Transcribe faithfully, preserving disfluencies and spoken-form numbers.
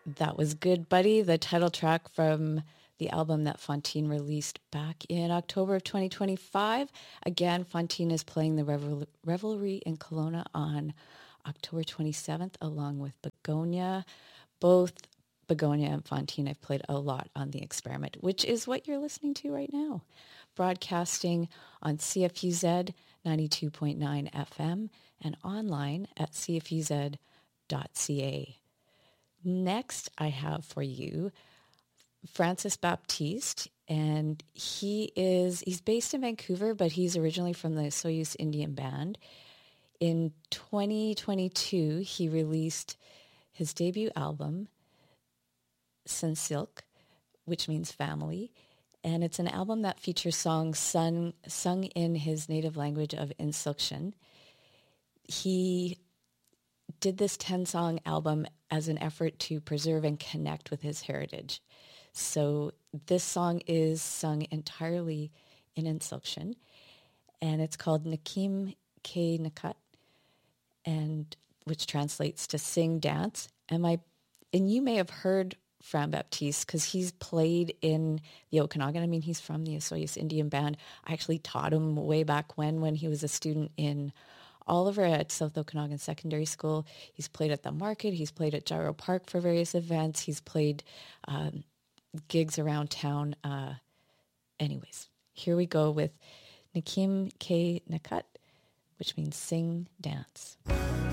That was Good Buddy, the title track from the album that Fontaine released back in October of twenty twenty-five. Again, Fontaine is playing the Revel- Revelry in Kelowna on October twenty-seventh, along with Begonia. Both Begonia and Fontaine have played a lot on The Experiment, which is what you're listening to right now. Broadcasting on C F U Z ninety-two point nine F M and online at c f u z dot c a. Next, I have for you Francis Baptiste, and he is he's based in Vancouver, but he's originally from the Soyuz Indian Band. In twenty twenty-two, he released his debut album, Sensilk, which means family, and it's an album that features songs sung, sung in his native language of Insulkshan. He did this ten-song album as an effort to preserve and connect with his heritage. So this song is sung entirely in Insulkshan, and it's called Nakim Ke Nakat, and which translates to sing, dance. And my, and you may have heard Fran Baptiste because he's played in the Okanagan. I mean, he's from the Osoyoos Indian Band. I actually taught him way back when, when he was a student in Oliver at South Okanagan Secondary School. He's played at the market. He's played at Gyro Park for various events. He's played um, gigs around town. Uh, anyways, here we go with Nakim Ke Nakat, which means sing, dance.